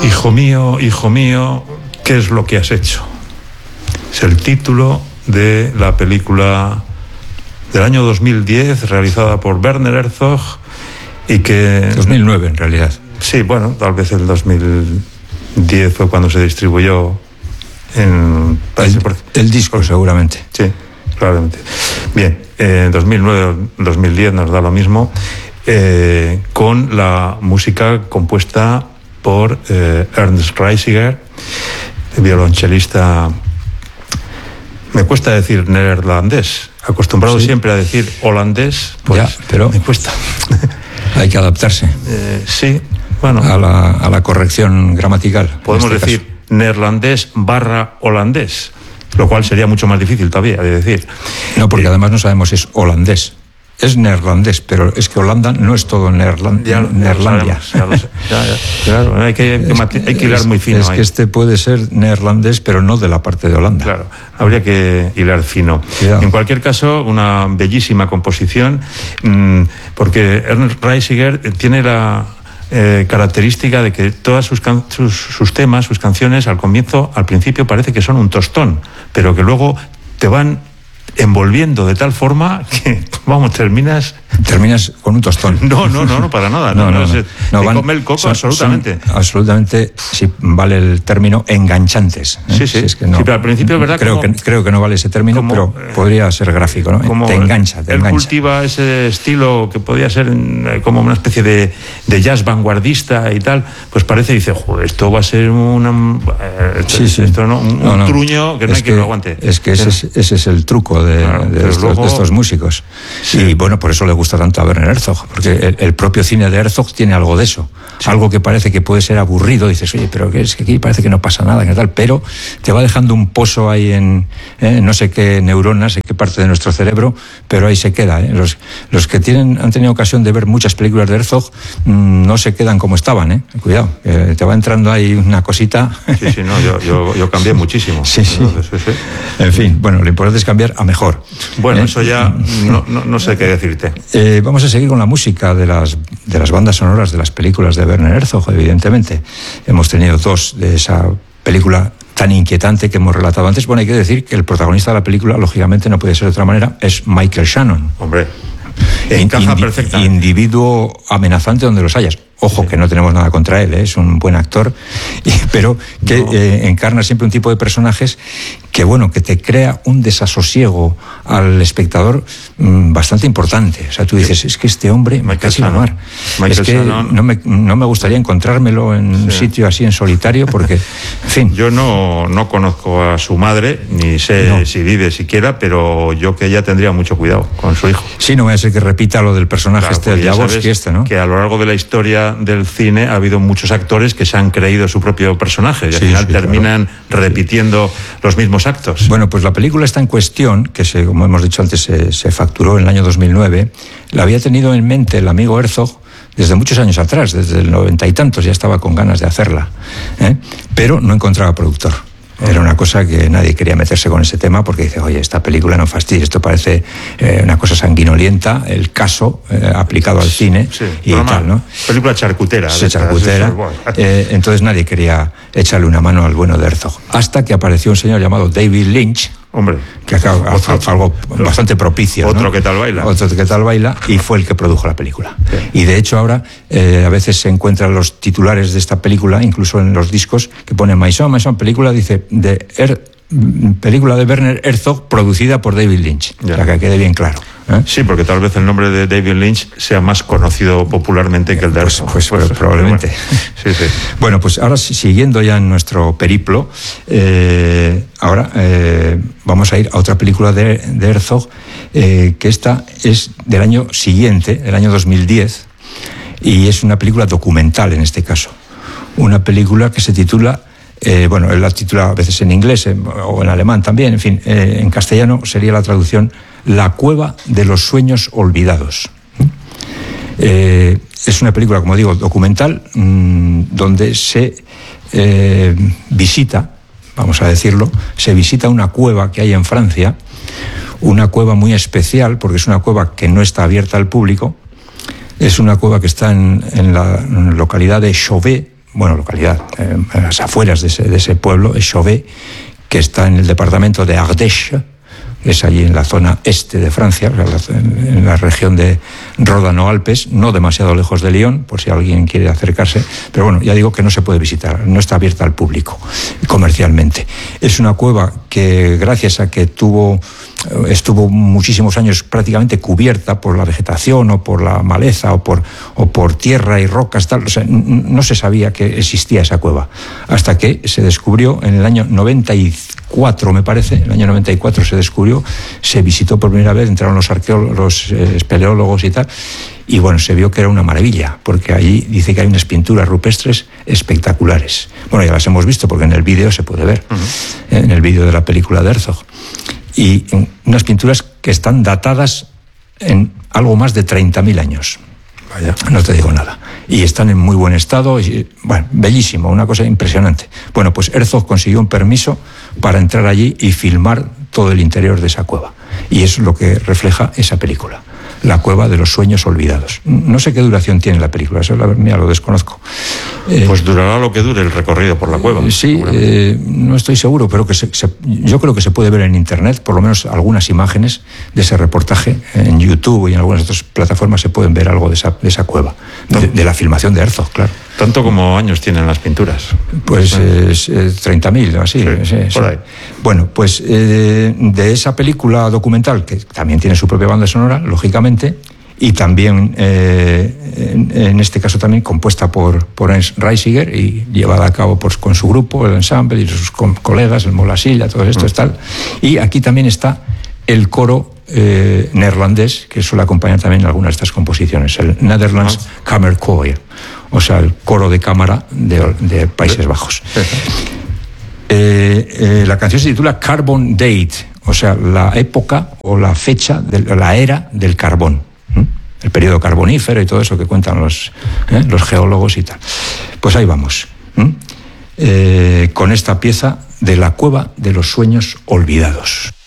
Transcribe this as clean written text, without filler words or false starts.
Hijo mío, ¿qué es lo que has hecho? Es el título de la película del año 2010, realizada por Werner Herzog, y que... 2009, en realidad. Sí, bueno, tal vez el 2010 fue cuando se distribuyó en... El disco, seguramente. Sí, claramente. Bien, 2009-2010 nos da lo mismo, con la música compuesta por Ernst Reisiger, violonchelista. Me cuesta decir neerlandés, acostumbrado siempre a decir holandés, pues ya, pero me cuesta. Hay que adaptarse. Sí, bueno. A la corrección gramatical. Podemos decir neerlandés / holandés, lo cual sería mucho más difícil todavía de decir. No, porque además no sabemos si es holandés. Es neerlandés, pero es que Holanda no es todo Neerlandia. Claro, hay que hilar muy fino. Es que este puede ser neerlandés, pero no de la parte de Holanda. Claro, habría que hilar fino. Cuidado. En cualquier caso, una bellísima composición, porque Ernst Reisiger tiene la característica de que todas sus temas, sus canciones, al principio parece que son un tostón, pero que luego te van envolviendo de tal forma que, vamos, terminas con un tostón. No, para nada. No, come el coco absolutamente. Son absolutamente, si vale el término, enganchantes. Sí. Si es que no, sí, pero al principio es verdad creo que no vale ese término, pero podría ser gráfico, ¿no? Te engancha. Él cultiva ese estilo que podría ser como una especie de jazz vanguardista y tal, pues parece, dice, joder, esto va a ser un truño que no hay que lo aguante. Es que ese es el truco de estos músicos. Sí. Y bueno, por eso le gusta tanto a Werner Herzog, porque el propio cine de Herzog tiene algo de eso. Sí. Algo que parece que puede ser aburrido, dices, oye, pero es que aquí parece que no pasa nada, que tal, pero te va dejando un pozo ahí en no sé qué neuronas, en qué parte de nuestro cerebro, pero ahí se queda. Los que han tenido ocasión de ver muchas películas de Herzog no se quedan como estaban, cuidado, te va entrando ahí una cosita. Sí, no, yo cambié muchísimo. Sí. En fin, bueno, lo importante es cambiar a mejor. Bueno, eso ya no sé qué decirte. Vamos a seguir con la música de las bandas sonoras de las películas de Werner Herzog, evidentemente. Hemos tenido dos de esa película tan inquietante que hemos relatado antes. Bueno, hay que decir que el protagonista de la película, lógicamente, no puede ser de otra manera, es Michael Shannon. Hombre, encaja perfectamente. Individuo amenazante donde los hayas. Ojo, que no tenemos nada contra él, es un buen actor, pero que encarna siempre un tipo de personajes que, bueno, que te crea un desasosiego al espectador bastante importante. O sea, tú dices, es que este hombre me casi la mar. Es que no me gustaría encontrármelo en un sitio así en solitario, porque, en fin. Yo no conozco a su madre, ni sé si vive siquiera, pero yo que ella tendría mucho cuidado con su hijo. Sí, no voy a ser que repita lo del personaje del Jaworski ¿no? Que a lo largo de la historia del cine ha habido muchos actores que se han creído su propio personaje y al final terminan repitiendo los mismos actos. Bueno, pues la película está en cuestión, que como hemos dicho antes, se facturó en el año 2009, la había tenido en mente el amigo Herzog desde muchos años atrás, desde el 90 y tantos, ya estaba con ganas de hacerla, pero no encontraba productor. Era una cosa que nadie quería meterse con ese tema porque dice, oye, esta película no fastidia, esto parece una cosa sanguinolienta, el caso aplicado al cine y tal, ¿no? Película charcutera. Charcutera. Entonces nadie quería echarle una mano al bueno de Herzog. Hasta que apareció un señor llamado David Lynch, hombre, que algo bastante propicio. Otro, ¿no? Otro que tal baila, y fue el que produjo la película. Sí. Y de hecho ahora a veces se encuentran los titulares de esta película, incluso en los discos, que ponen Maison, película, dice, película de Werner Herzog producida por David Lynch, para que quede bien claro. Sí, porque tal vez el nombre de David Lynch sea más conocido popularmente que el de Herzog. Pues probablemente. Bueno. Sí. Bueno, pues ahora siguiendo ya en nuestro periplo, ahora vamos a ir a otra película de Herzog, que esta es del año siguiente, del año 2010, y es una película documental en este caso. Una película que se titula... él la titula a veces en inglés o en alemán también, en fin, en castellano sería la traducción La cueva de los sueños olvidados. Es una película, como digo, documental, donde se visita, vamos a decirlo, se visita una cueva que hay en Francia, una cueva muy especial, porque es una cueva que no está abierta al público, es una cueva que está en la localidad de Chauvet, localidad, a las afueras de ese pueblo, es Chauvet, que está en el departamento de Ardèche, es allí en la zona este de Francia, en la región de Ródano-Alpes, no demasiado lejos de Lyon, por si alguien quiere acercarse, pero bueno, ya digo que no se puede visitar, no está abierta al público comercialmente. Es una cueva que, gracias a que estuvo muchísimos años prácticamente cubierta por la vegetación o por la maleza o por tierra y rocas, tal, o sea, no se sabía que existía esa cueva, hasta que se descubrió en el año 94, me parece, en el año 94 se descubrió, se visitó por primera vez, entraron los arqueólogos, los espeleólogos y tal, y bueno, se vio que era una maravilla, porque allí dice que hay unas pinturas rupestres espectaculares. Bueno, ya las hemos visto porque en el vídeo se puede ver, en el vídeo de la película de Herzog. Y unas pinturas que están datadas en algo más de 30.000 años. Vaya. No te digo nada. Y están en muy buen estado. Y, bueno, bellísimo, una cosa impresionante. Bueno, pues Herzog consiguió un permiso para entrar allí y filmar todo el interior de esa cueva. Y es lo que refleja esa película. La cueva de los sueños olvidados. No sé qué duración tiene la película, eso mira, lo desconozco. Pues durará lo que dure el recorrido por la cueva. Sí, no estoy seguro, pero que yo creo que se puede ver en internet, por lo menos algunas imágenes de ese reportaje en YouTube y en algunas otras plataformas se pueden ver algo de esa cueva, de la filmación de Herzog, claro. ¿Tanto como años tienen las pinturas? Pues 30.000, así. Sí, por ahí. Bueno, pues de esa película documental, que también tiene su propia banda sonora, lógicamente, y también, en este caso también compuesta por Ernst Reisiger y llevada a cabo con su grupo, el ensemble y sus colegas, el Molasilla, todo esto es tal. Y aquí también está el coro neerlandés, que suele acompañar también algunas de estas composiciones, el Netherlands Kammerkoor, o sea, el coro de cámara de Países Bajos. La canción se titula Carbon Date, o sea, la época o la fecha, la era del carbón, el periodo carbonífero y todo eso que cuentan los geólogos y tal. Pues ahí vamos, con esta pieza de la cueva de los sueños olvidados.